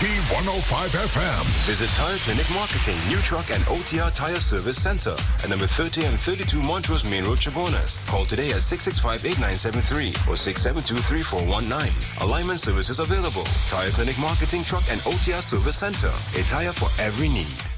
105 FM. Visit Tire Clinic Marketing, New Truck and OTR Tire Service Center at number 30 and 32 Montrose Main Road, Chabonas. Call today at 665-8973 or 672-3419. Alignment services available. Tire Clinic Marketing, Truck and OTR Service Center. A tire for every need.